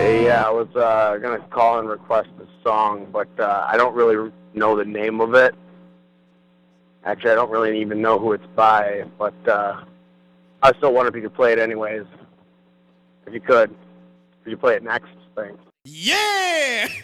Hey, yeah, I was gonna call and request a song, but I don't really know the name of it. Actually, I don't really even know who it's by, but I still wonder if you could play it anyways. If you could play it next, thanks. Yeah!